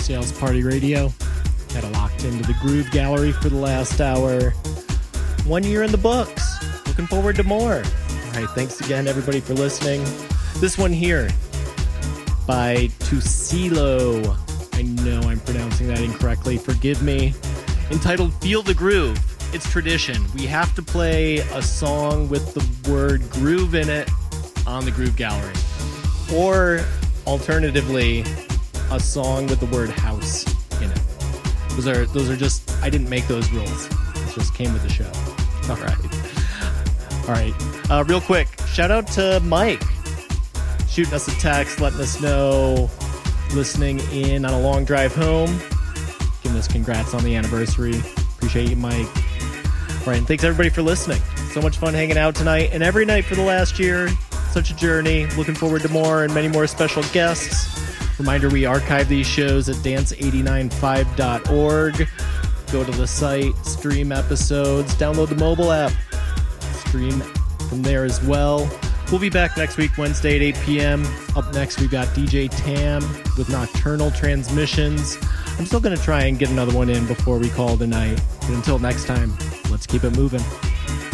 Sales Party Radio. Had it locked into the Groove Gallery for the last hour. 1 year in the books. Looking forward to more. All right, thanks again, everybody, for listening. This one here by Tusilo. I know I'm pronouncing that incorrectly. Forgive me. Entitled Feel the Groove. It's tradition. We have to play a song with the word groove in it on the Groove Gallery. Or, alternatively, a song with the word house in it. Those are just, I didn't make those rules. It just came with the show. All right. Real quick, shout out to Mike. Shooting us a text, letting us know, listening in on a long drive home. Giving us congrats on the anniversary. Appreciate you, Mike. All right, and thanks everybody for listening. So much fun hanging out tonight and every night for the last year. Such a journey. Looking forward to more and many more special guests. Reminder, we archive these shows at dance895.org. Go to the site, stream episodes, download the mobile app, stream from there as well. We'll be back next week, Wednesday at 8 p.m. Up next, we've got DJ Tam with Nocturnal Transmissions. I'm still going to try and get another one in before we call tonight. But until next time, let's keep it moving.